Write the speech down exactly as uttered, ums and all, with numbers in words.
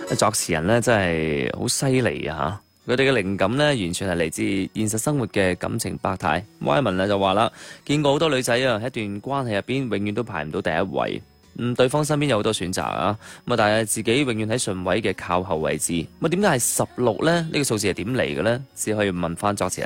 作詞人咧真係好犀利啊！佢哋嘅靈感咧完全係嚟自現實生活嘅感情百態。Wyman 咧就話啦，見過好多女仔啊，喺一段關係入邊永遠都排唔到第一位。嗯，對方身邊有好多選擇啊，咁啊，但係自己永遠喺順位嘅靠後位置。咁啊，點解係十六咧？呢個數字係點嚟嘅咧？只可以問翻作詞人。